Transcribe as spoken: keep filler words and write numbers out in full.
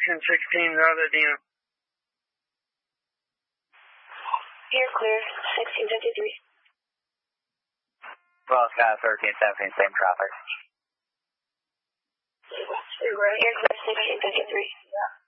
Station sixteen, Rodadino. Here, clear, sixteen fifty-three. Well, Sky thirteen seventeen, same traffic. Here, clear, sixteen fifty-three.